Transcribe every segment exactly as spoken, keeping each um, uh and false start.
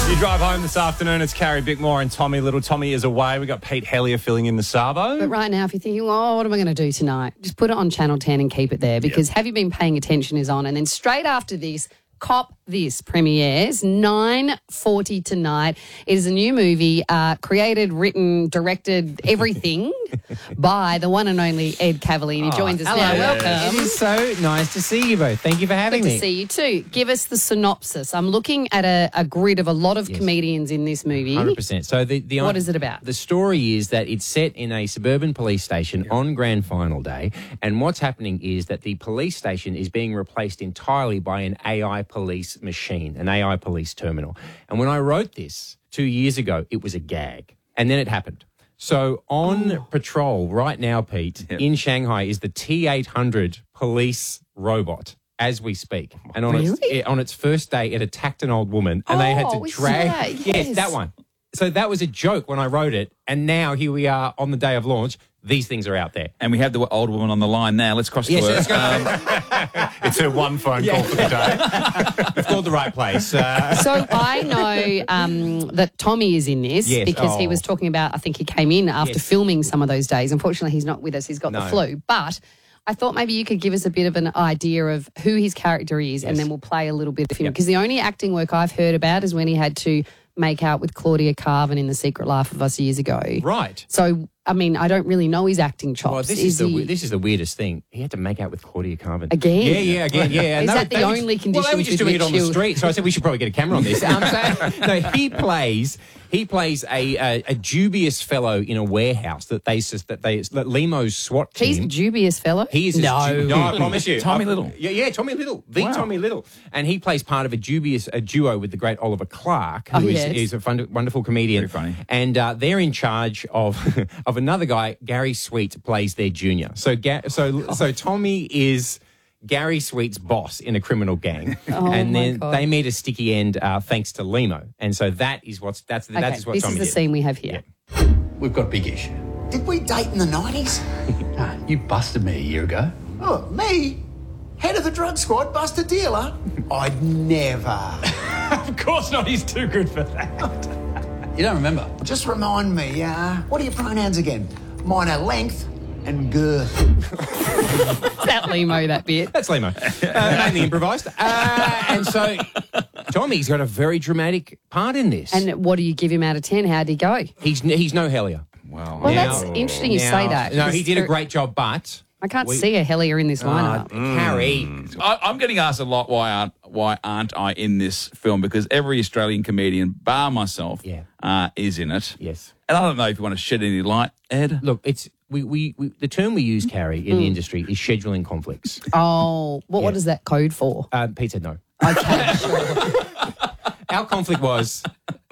You drive home this afternoon, it's Carrie Bickmore and Tommy Little. Tommy is away. We've got Pete Hellier filling in the Savo. But right now, if you're thinking, oh, what am I going to do tonight? Just put it on Channel ten and keep it there because yep. Have You Been Paying Attention is on. And then straight after this, Cop This premieres, nine forty tonight. It is a new movie uh, created, written, directed, everything by the one and only Ed Cavalier. He joins us hello. now. Welcome. It is so nice to see you both. Thank you for having Good me. to see you too. Give us the synopsis. I'm looking at a, a grid of a lot of yes. comedians in this movie. one hundred percent. So the, the what is it about? The story is that it's set in a suburban police station yep. on grand final day, and what's happening is that the police station is being replaced entirely by an A I police machine, an A I police terminal. And when I wrote this two years ago, it was a gag. And then it happened. So on oh. patrol right now, Pete, yep. in Shanghai is the T eight hundred police robot as we speak. And on, really? its, on its first day, it attacked an old woman and oh, they had to we drag... saw that. Yes. yes, that one. So that was a joke when I wrote it. And now here we are on the day of launch. These things are out there. And we have the old woman on the line now. Let's cross yes, to her. Let's go. Um, it's her one phone yeah. call for the day. We've called the right place. Uh, so I know um, that Tommy is in this yes. because oh. he was talking about, I think he came in after yes. filming some of those days. Unfortunately, he's not with us. He's got no. the flu. But I thought maybe you could give us a bit of an idea of who his character is yes. and then we'll play a little bit of him. Yep. Because the only acting work I've heard about is when he had to make out with Claudia Carvin in The Secret Life of Us years ago. Right. So, I mean, I don't really know his acting chops. Well, this is, is, the, he... this is the weirdest thing. He had to make out with Claudia Carvin. Again? Yeah, yeah, again, yeah. Is no, that the only was, condition? Well, they were just doing it on the street, so I said we should probably get a camera on this. Um, so, no, he plays... He plays a, a a dubious fellow in a warehouse that they that they that Limo's SWAT team. He's a dubious fellow. He is no, du- no, I promise you, Tommy I, Little. Yeah, yeah, Tommy Little, the wow. Tommy Little, and he plays part of a dubious a duo with the great Oliver Clark, who oh, is, yes. is a fun, wonderful comedian. Very funny, and uh, they're in charge of of another guy. Gary Sweet plays their junior. So Ga- so oh. so Tommy is Gary Sweet's boss in a criminal gang, oh and then God. they meet a sticky end uh, thanks to Limo, and so that is what's that's okay, that is what this Tommy is the did. scene we have here. Yeah. We've got a big issue. Did we date in the nineties? Ah, you busted me a year ago. Oh, me? Head of the drug squad, bust a dealer? I'd never. Of course not. He's too good for that. You don't remember? Just remind me, uh, what are your pronouns again? Mine are length and girth. That Limo, that bit. That's Limo. Uh, mainly improvised. Uh, and so Tommy's got a very dramatic part in this. And what do you give him out of ten? How'd he go? He's he's no Hellier. Wow. Well, Now- that's interesting you now- say that. No, he because did a there- great job, but... I can't we- see a Hellier in this Uh, lineup. Harry. I, I'm getting asked a lot why aren't why aren't I in this film because every Australian comedian, bar myself, Yeah. uh, is in it. Yes. And I don't know if you want to shed any light, Ed. Look, it's we, we, we the term we use, Carrie, in the industry is scheduling conflicts. Oh, what, Yeah. what is that code for? Uh, Pete said no. Okay, sure. Our conflict was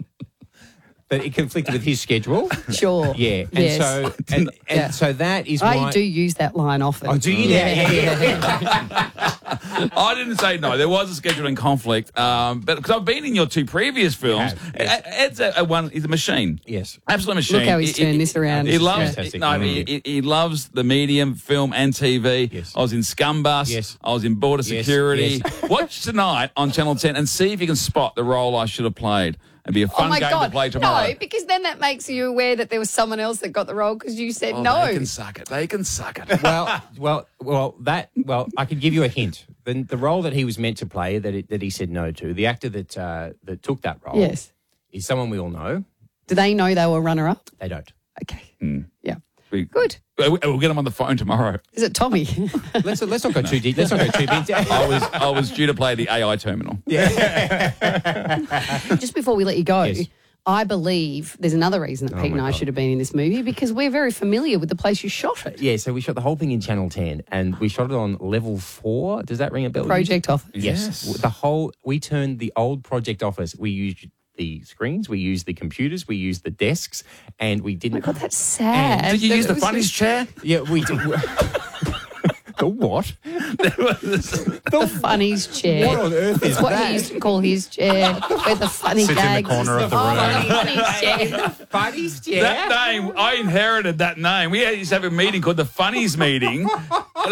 that it conflicted with his schedule. Sure. Yeah. And Yes. so and, and Yeah. so that is why... I do use that line often. Oh, do you? Yeah, yeah, yeah. I didn't say no. There was a scheduling conflict, um, but because I've been in your two previous films, have, yes. Ed's a, a one. He's a machine. Yes. Absolute machine. Look how he's He- turned he- this around. He This is loves. fantastic. No, he, he, he loves the medium, film and T V. Yes. I was in Scumbus. Yes. I was in Border Yes, Security. yes. Watch tonight on Channel ten and see if you can spot the role I should have played. It'd be a Oh fun my game God, to play tomorrow. no, because then that makes you aware that there was someone else that got the role because you said Oh, no. They can suck it. They can suck it. well, well, well. That well, I could give you a hint. The, the role that he was meant to play, that it, that he said no to, the actor that uh, that took that role, Yes. is someone we all know. Do they know they were runner-up? They don't. Okay. Hmm. Yeah. We- Good. We'll we'll get him on the phone tomorrow. Is it Tommy? Let's let's not go too deep. Let's not go too deep. I was I was due to play the A I terminal. Just before we let you go, Yes. I believe there's another reason that Oh Pete my and I God. should have been in this movie because we're very familiar with the place you shot it. Yeah, so we shot the whole thing in Channel ten, and we shot it on level four. Does that ring a bell? Project Office. Yes. Yes. The whole, we turned the old project office, we used the screens, we used the computers, we used the desks, and we Oh didn't. my God, that's sad. Did you That use the it was funniest chair? Yeah, we did. The what? the funnies chair. What on earth is That's what that? he used to call his chair, where the funny Sits in the gags. corner of the oh, room. funnies chair. Buddies, yeah. That name, I inherited that name. We used to have a meeting called the Funnies Meeting.